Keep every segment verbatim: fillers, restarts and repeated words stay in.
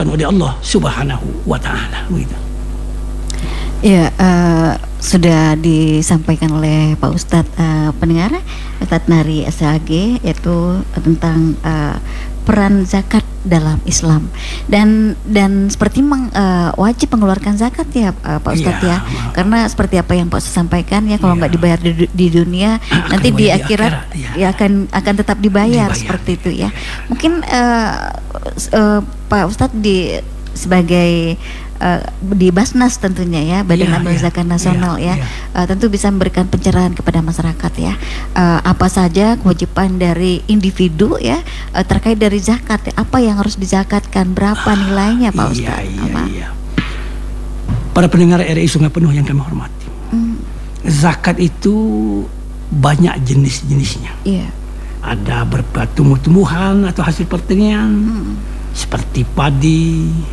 ditetapkan oleh Allah Subhanahu wa taala gitu. Ya, uh, sudah disampaikan oleh Pak Ustadz uh, pendengar Ustadz Nari S H G, yaitu tentang uh, peran zakat dalam Islam, dan dan seperti memang uh, wajib mengeluarkan zakat ya uh, Pak Ustadz ya, ya. Karena seperti apa yang Pak Ustadz sampaikan ya, kalau nggak ya. dibayar di, di dunia akan nanti di akhirat, di akhirat ya. ya akan akan tetap dibayar, dibayar seperti itu ya. Mungkin uh, uh, Pak Ustadz di sebagai Uh, di Basnas tentunya ya, Badan yeah, Amil yeah, Zakat Nasional yeah, ya, yeah. Uh, tentu bisa memberikan pencerahan kepada masyarakat ya, uh, apa saja kewajiban dari individu ya uh, terkait dari zakat ya, apa yang harus dizakatkan, berapa nilainya Pak Ustadz. Iya, iya, iya. Para pendengar R I Sungai Penuh yang kami hormati, hmm. zakat itu banyak jenis-jenisnya. Yeah. Ada berupa tumbuh-tumbuhan atau hasil pertanian, hmm. seperti padi,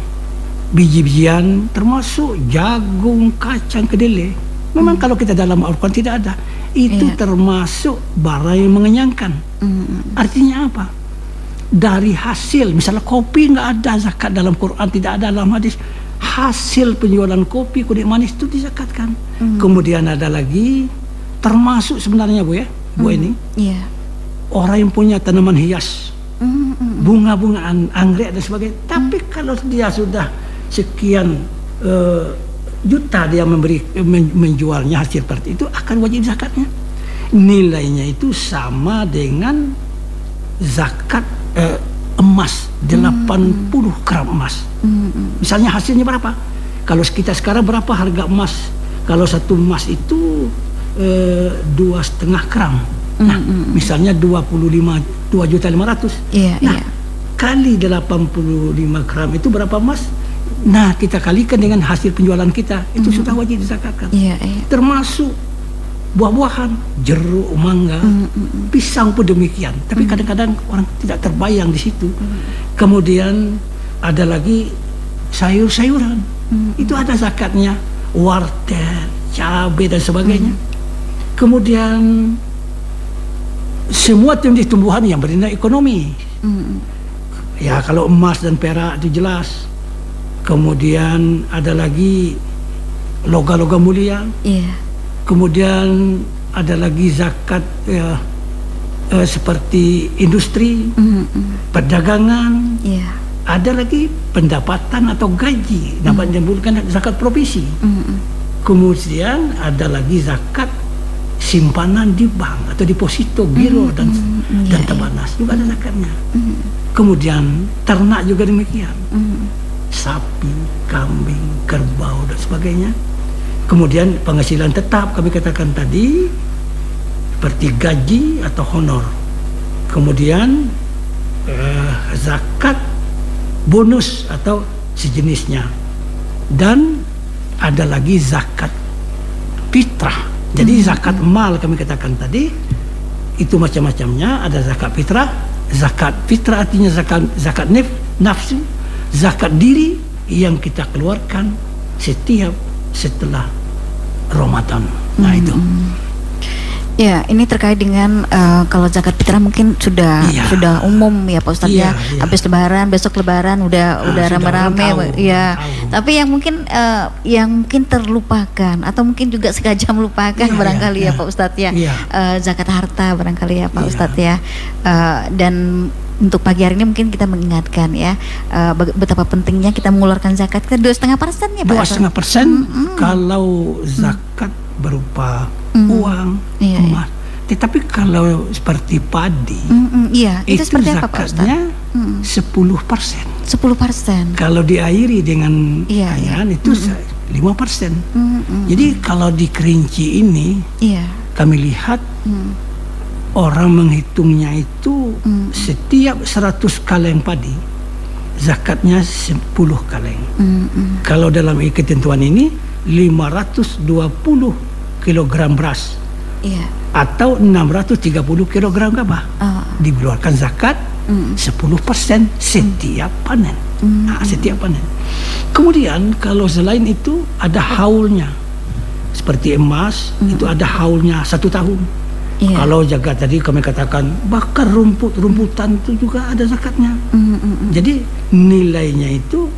biji-bijian, termasuk jagung, kacang, kedelai. Memang hmm. kalau kita dalam Al-Quran tidak ada. Itu yeah. termasuk barang yang mengenyangkan. Hmm. Artinya apa? Dari hasil, misalnya kopi nggak ada zakat dalam Quran, tidak ada dalam hadis. Hasil penjualan kopi, kulit manis itu dizakatkan. Hmm. Kemudian ada lagi, termasuk sebenarnya Bu ya, Bu hmm. ini, yeah. orang yang punya tanaman hias, hmm. bunga-bungaan, anggrek dan sebagainya. Hmm. Tapi kalau dia sudah sekian uh, juta dia memberi men, menjualnya hasil seperti itu, akan wajib zakatnya. Nilainya itu sama dengan zakat uh, emas, delapan puluh gram emas. Mm-hmm. Misalnya hasilnya berapa? Kalau kita sekarang berapa harga emas? Kalau satu emas itu uh, dua setengah gram. Nah, mm-hmm. misalnya dua puluh lima dua juta lima ratus. Yeah, nah, yeah. kali delapan puluh lima gram itu berapa emas? Nah, kita kalikan dengan hasil penjualan kita, itu mm-hmm. sudah wajib dizakatkan. Yeah, yeah. Termasuk buah-buahan, jeruk, mangga, mm-hmm. pisang pun demikian. Tapi mm-hmm. kadang-kadang orang tidak terbayang di situ. Mm-hmm. Kemudian ada lagi sayur-sayuran, mm-hmm. itu ada zakatnya, wortel, cabai dan sebagainya. Mm-hmm. Kemudian semua jenis tumbuhan yang bernilai ekonomi. Mm-hmm. Ya, kalau emas dan perak itu jelas. Kemudian ada lagi logam-logam mulia. Yeah. Kemudian ada lagi zakat ya, eh, seperti industri, mm-hmm. perdagangan. Yeah. Ada lagi pendapatan atau gaji, dapat mm-hmm. disebutkan zakat provisi. Mm-hmm. Kemudian ada lagi zakat simpanan di bank atau deposito, biro, mm-hmm. dan mm-hmm. dan tabanas juga ada zakatnya. Mm-hmm. Kemudian ternak juga demikian. Mm-hmm. Sapi, kambing, kerbau dan sebagainya. Kemudian penghasilan tetap kami katakan tadi seperti gaji atau honor. Kemudian eh, zakat bonus atau sejenisnya. Dan ada lagi zakat fitrah. Jadi hmm. zakat mal kami katakan tadi itu macam-macamnya. Ada zakat fitrah. Zakat fitrah artinya zakat zakat naf, nafsu. Zakat diri yang kita keluarkan setiap setelah Ramadan. Nah hmm. itu. Ya, ini terkait dengan uh, kalau zakat fitrah mungkin sudah iya. sudah umum ya Pak Ustadz iya, ya. Iya. Habis Lebaran, besok Lebaran udah ah, udah rame-rame ya. Tahu. Tapi yang mungkin uh, yang mungkin terlupakan atau mungkin juga sengaja melupakan iya, barangkali iya, ya Pak Ustadz ya. Iya. Uh, zakat harta barangkali ya Pak iya. Ustadz ya. Uh, dan untuk pagi hari ini mungkin kita mengingatkan ya uh, betapa pentingnya kita mengeluarkan zakat ke dua setengah persen ya Pak. Dua setengah persen kalau zakat mm. berupa mm. uang, iya, emas. Iya. Tetapi kalau seperti padi, mm, iya. itu, itu seperti apa Pak Ustadz? Sepuluh persen. Sepuluh persen. Kalau diairi dengan iya, ayan iya. itu lima persen. Jadi kalau di Kerinci ini, iya. kami lihat. Mm. Orang menghitungnya itu mm. setiap seratus kaleng padi zakatnya sepuluh kaleng. Mm-mm. Kalau dalam ketentuan ini lima ratus dua puluh kilogram beras, yeah. atau enam ratus tiga puluh kilogram gabah, uh. dikeluarkan zakat mm. sepuluh persen setiap mm. panen. Mm. Nah, setiap panen. Kemudian kalau selain itu ada haulnya, seperti emas mm. itu ada haulnya satu tahun. Yeah. Kalau jaga tadi kami katakan bakar rumput-rumputan itu juga ada zakatnya. Mm, mm, mm. Jadi nilainya itu